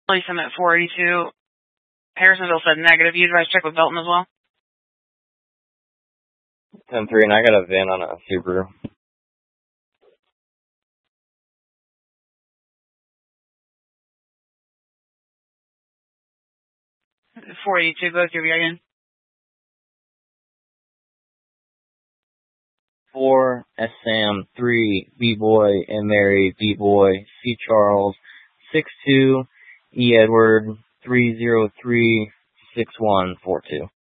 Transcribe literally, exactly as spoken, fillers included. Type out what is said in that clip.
Police him at four eighty-two. Harrisonville said negative. You advise check with Belton as well? ten three, and I got a V I N on a Subaru. four eighty-two, both your V I N. four, S. Sam, three, B-Boy, and Mary, B-Boy, C. Charles, six two, E. Edward, three zero three, six one four two.